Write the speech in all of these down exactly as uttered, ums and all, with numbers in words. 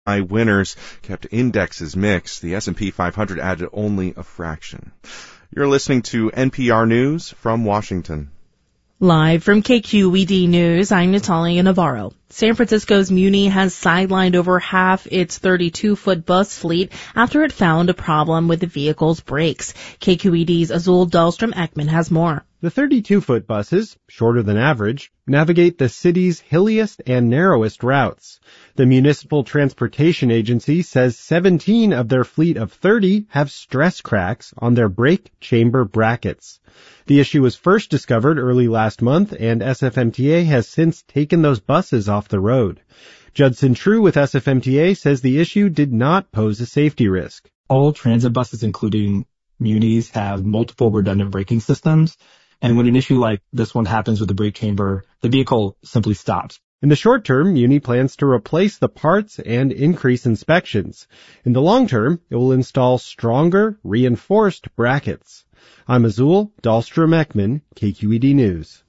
High winners kept indexes mixed. The S and P five hundred added only a fraction. You're listening to N P R News from Washington. Live from K Q E D News, I'm Natalia Navarro. San Francisco's Muni has sidelined over half its thirty-two foot bus fleet after it found a problem with the vehicle's brakes. K Q E D's Azul Dahlstrom-Ekman has more. The thirty-two foot buses, shorter than average, navigate the city's hilliest and narrowest routes. The Municipal Transportation Agency says seventeen of their fleet of thirty have stress cracks on their brake chamber brackets. The issue was first discovered early last month, and S F M T A has since taken those buses off the road. Judson True with S F M T A says the issue did not pose a safety risk. All transit buses, including munis, have multiple redundant braking systems. And when an issue like this one happens with the brake chamber, the vehicle simply stops. In the short term, Muni plans to replace the parts and increase inspections. In the long term, it will install stronger, reinforced brackets. I'm Azul Dahlstrom-Ekman, K Q E D News.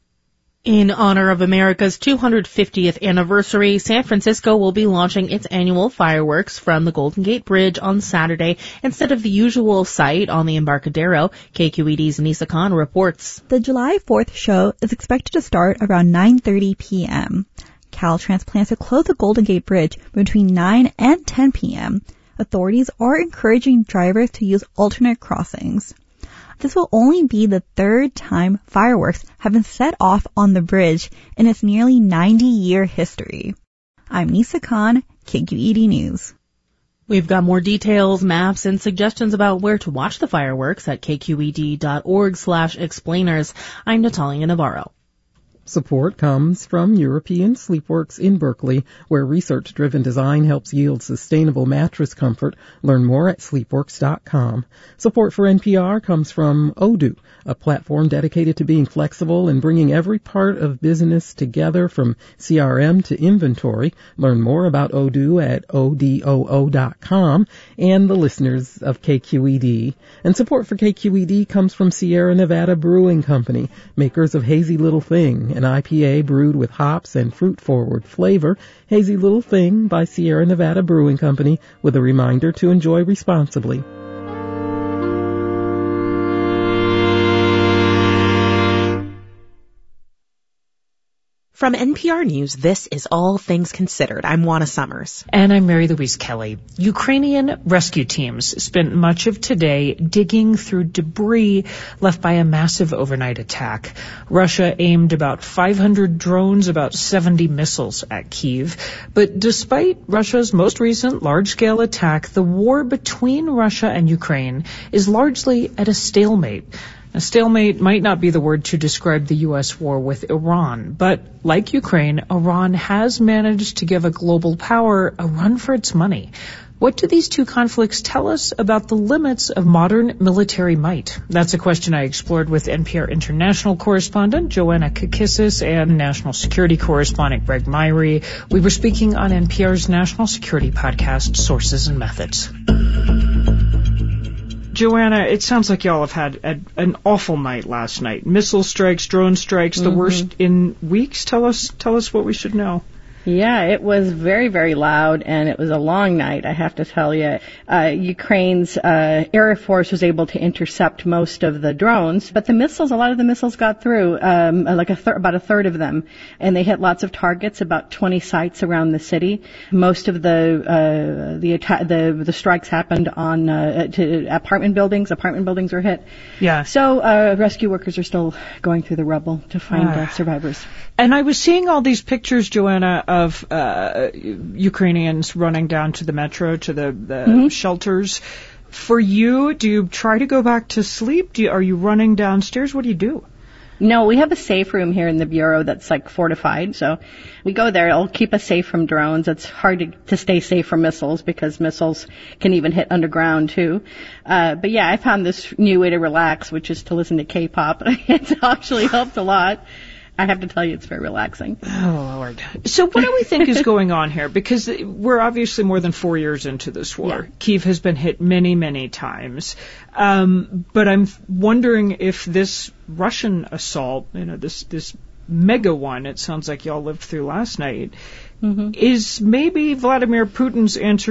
In honor of America's two hundred fiftieth anniversary, San Francisco will be launching its annual fireworks from the Golden Gate Bridge on Saturday instead of the usual site on the Embarcadero. K Q E D's Nisa Khan reports. The July fourth show is expected to start around nine thirty p.m. Caltrans plans to close the Golden Gate Bridge between nine and ten p.m. Authorities are encouraging drivers to use alternate crossings. This will only be the third time fireworks have been set off on the bridge in its nearly ninety-year history. I'm Nisa Khan, K Q E D News. We've got more details, maps, and suggestions about where to watch the fireworks at kqed.org slash explainers. I'm Natalia Navarro. Support comes from European Sleepworks in Berkeley, where research-driven design helps yield sustainable mattress comfort. Learn more at sleepworks dot com. Support for N P R comes from Odoo, a platform dedicated to being flexible and bringing every part of business together from C R M to inventory. Learn more about Odoo at O D O O dot com and the listeners of K Q E D. And support for K Q E D comes from Sierra Nevada Brewing Company, makers of Hazy Little Thing, an I P A brewed with hops and fruit-forward flavor. Hazy Little Thing by Sierra Nevada Brewing Company, with a reminder to enjoy responsibly. From N P R News, this is All Things Considered. I'm Juana Summers. And I'm Mary Louise Kelly. Ukrainian rescue teams spent much of today digging through debris left by a massive overnight attack. Russia aimed about five hundred drones, about seventy missiles at Kyiv. But despite Russia's most recent large-scale attack, the war between Russia and Ukraine is largely at a stalemate. A stalemate might not be the word to describe the U S war with Iran, but like Ukraine, Iran has managed to give a global power a run for its money. What do these two conflicts tell us about the limits of modern military might? That's a question I explored with N P R international correspondent Joanna Kakissis and national security correspondent Greg Myrie. We were speaking on N P R's national security podcast, Sources and Methods. Joanna, it sounds like y'all have had a, an awful night last night. Missile strikes, drone strikes, mm-hmm. the worst in weeks. Tell us, tell us what we should know. Yeah, it was very, very loud, and it was a long night, I have to tell you. Uh, Ukraine's uh, Air Force was able to intercept most of the drones, but the missiles, a lot of the missiles got through, um, like a thir- about a third of them, and they hit lots of targets, about twenty sites around the city. Most of the uh, the, atta- the the strikes happened on uh, to apartment buildings. Apartment buildings were hit. Yeah. So uh, rescue workers are still going through the rubble to find uh, uh, survivors. And I was seeing all these pictures, Joanna, of uh, Ukrainians running down to the metro, to the, the mm-hmm. shelters. For you, do you try to go back to sleep? Do you, are you running downstairs? What do you do? No, we have a safe room here in the Bureau that's like fortified. So we go there. It'll keep us safe from drones. It's hard to, to stay safe from missiles because missiles can even hit underground too. Uh, but yeah, I found this new way to relax, which is to listen to K-pop. It's actually helped a lot. I have to tell you, it's very relaxing. Oh, Lord. So what do we think is going on here? Because we're obviously more than four years into this war. Yeah. Kyiv has been hit many, many times. Um, but I'm wondering if this Russian assault, you know, this, this mega one, it sounds like y'all lived through last night, mm-hmm. is maybe Vladimir Putin's answer